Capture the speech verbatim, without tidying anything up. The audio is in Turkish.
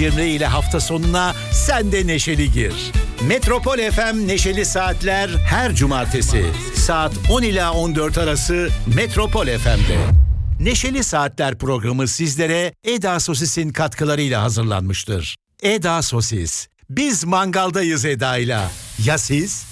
Cemre ile hafta sonuna sen de neşeli gir. Metropol F M Neşeli Saatler her cumartesi saat on ila on dört arası Metropol F M'de. Neşeli Saatler programı sizlere Eda Sosis'in katkılarıyla hazırlanmıştır. Eda Sosis. Biz mangaldayız Eda'yla. Ya siz?